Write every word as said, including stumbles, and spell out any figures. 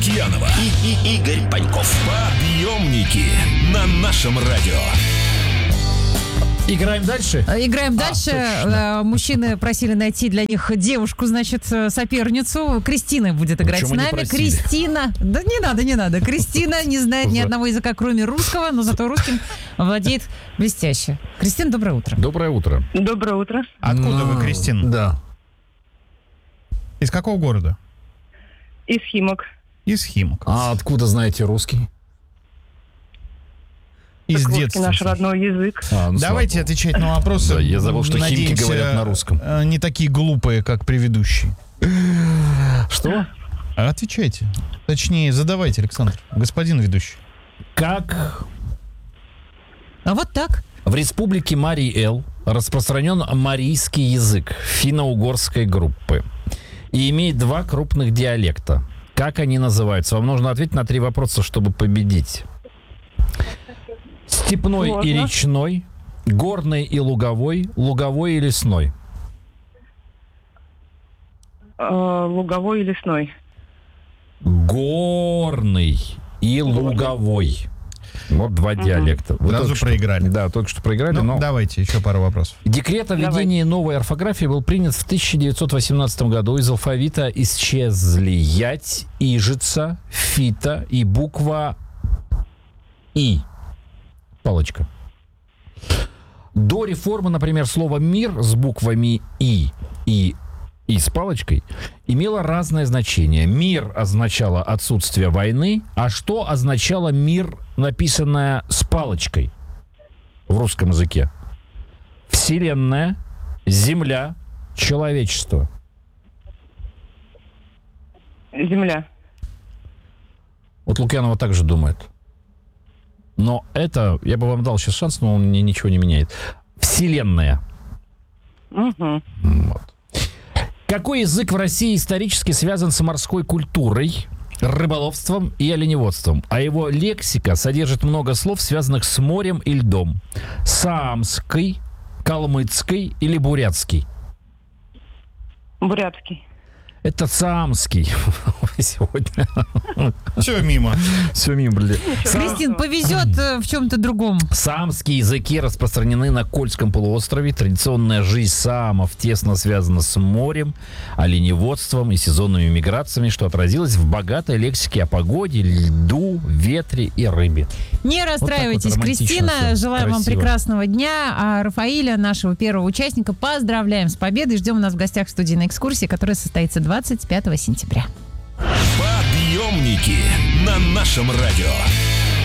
Лукьянова И, и Игорь Паньков. Подъемники на нашем радио. Играем дальше? Играем дальше. точно. Мужчины просили найти для них девушку, значит, соперницу. Кристина будет играть Почему с не нами. просили? Кристина. Да не надо, не надо. Кристина не знает ни одного языка, кроме русского, но зато русским владеет блестяще. Кристина, доброе утро. Доброе утро. Доброе утро. Откуда вы, Кристина? Да. Из какого города? Из Химок. Из Химок. А откуда знаете русский? Из Так, русский детства. наш родной язык. А, ну, Давайте слава отвечать на вопросы. Да, я забыл, что химки Надеемся, говорят на русском. э, Не такие глупые, как предыдущие. Богу. Что? А Отвечайте. Точнее, задавайте, Александр. Господин ведущий. Как А вот так. в республике Марий-Эл распространен марийский язык финно-угорской группы и имеет два крупных диалекта. Как они называются? Вам нужно ответить на три вопроса, чтобы победить. Степной Сложно. и речной, горный и луговой, луговой и лесной. Э, луговой и лесной. Горный и луговой. Вот два диалекта. Вы Сразу только что- проиграли. Да, только что проиграли, Ну, но... давайте еще пару вопросов. Декрет о введении новой орфографии был принят в тысяча девятьсот восемнадцатом году. Из алфавита исчезли ять, ижица, фита и буква И. Палочка. До реформы, например, слово «мир» с буквами И и И с палочкой имело разное значение. Мир означало отсутствие войны, а что означало мир, написанное с палочкой в русском языке? Вселенная, Земля, человечество. Земля. Вот Лукьянова также думает. Но это, я бы вам дал сейчас шанс, но он мне ничего не меняет. Вселенная. Угу. Вот. Какой язык в России исторически связан с морской культурой, рыболовством и оленеводством? А его лексика содержит много слов, связанных с морем и льдом. Саамский, калмыцкий или бурятский? Бурятский. Это саамский сегодня. Все мимо. Все мимо, блин. Кристин, повезет э, в чем-то другом. Саамские языки распространены на Кольском полуострове. Традиционная жизнь саамов тесно связана с морем, оленеводством и сезонными миграциями, что отразилось в богатой лексике о погоде, льду, ветре и рыбе. Не расстраивайтесь, вот романтично Кристина. всё, Желаем вам красиво. прекрасного дня. А Рафаиля, нашего первого участника, поздравляем с победой. Ждем у нас в гостях в студии на экскурсии, которая состоится двадцать пятого сентября. Подъемники на нашем радио.